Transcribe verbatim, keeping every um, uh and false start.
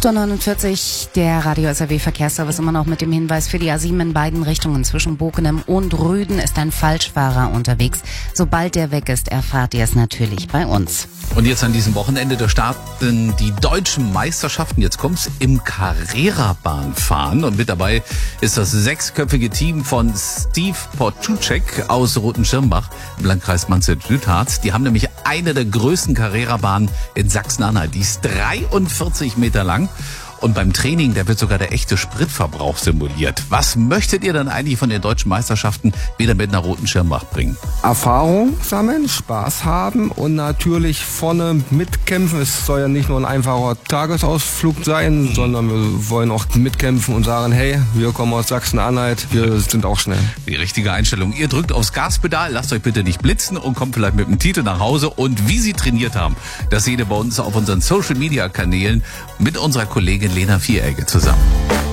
acht Uhr neunundvierzig, der Radio S R W Verkehrsservice immer noch mit dem Hinweis: Für die A sieben in beiden Richtungen zwischen Bokenem und Rüden ist ein Falschfahrer unterwegs. Sobald der weg ist, erfahrt ihr es natürlich bei uns. Und jetzt an diesem Wochenende, da starten die deutschen Meisterschaften. Jetzt kommt's im Carrera-Bahnfahren. Und mit dabei ist das sechsköpfige Team von Steve Portucek aus Rothenschirmbach im Landkreis Manstedt-Südharz. Die haben nämlich eine der größten Carrera-Bahnen in Sachsen-Anhalt. Die ist dreiundvierzig Meter lang. Und beim Training, da wird sogar der echte Spritverbrauch simuliert. Was möchtet ihr dann eigentlich von den deutschen Meisterschaften wieder mit nach Rothenschirmbach bringen? Erfahrung sammeln, Spaß haben und natürlich vorne mitkämpfen. Es soll ja nicht nur ein einfacher Tagesausflug sein, sondern wir wollen auch mitkämpfen und sagen, hey, wir kommen aus Sachsen-Anhalt, wir sind auch schnell. Die richtige Einstellung. Ihr drückt aufs Gaspedal, lasst euch bitte nicht blitzen und kommt vielleicht mit dem Titel nach Hause. Und wie sie trainiert haben, das seht ihr bei uns auf unseren Social-Media-Kanälen mit unserer Kollegin Lena Vieregge zusammen.